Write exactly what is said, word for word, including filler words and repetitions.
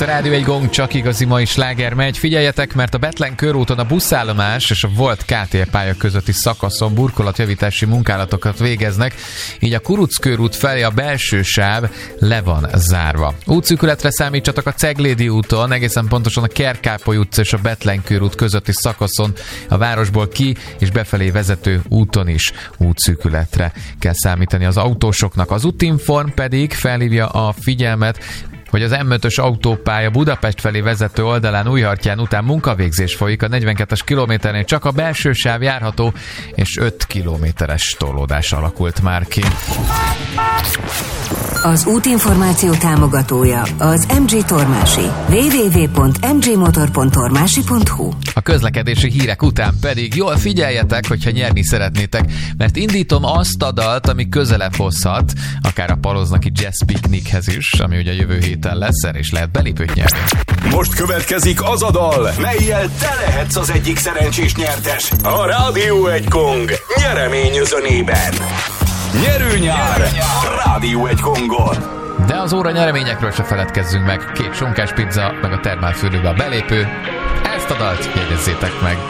a Rádió egy Gong, csak igazi mai sláger megy. Figyeljetek, mert a Bethlen körúton a buszállomás és a volt ká té pálya közötti szakaszon burkolatjavítási munkálatokat végeznek, így a Kuruc körút felé a belső sáv le van zárva. Útszűkületre számítsatok a Ceglédi úton, egészen pontosan a Kerkápoly utca és a Bethlen körút közötti szakaszon, a városból ki és befelé vezető úton is útszűkületre kell számítani az autósoknak. Az Útinform pedig felhívja a figyelmet, hogy az em ötös autópálya Budapest felé vezető oldalán Újhartyán után munkavégzés folyik, a negyvenkettes kilométernél csak a belső sáv járható, és öt kilométeres torlódás alakult már ki. Az útinformáció támogatója az em gé Tormási. double-u double-u double-u pont em gé motor pont tormási pont hu. A közlekedési hírek után pedig jól figyeljetek, hogyha nyerni szeretnétek, mert indítom azt a dalt, ami közelebb hozhat, akár a Paloznaki Jazz Picnichez is, ami ugye jövő héten lesz, és lehet belépőt nyerni. Most következik az a dal, mellyel te lehetsz az egyik szerencsés nyertes a Rádió egy Gong nyereményözönében. Nyerő nyár! Rádió egy Gongon! De az óra nyereményekről se feledkezzünk meg. Két sonkás pizza, meg a termálfürdőbe a belépő. Ezt a dalt jegyezzétek meg.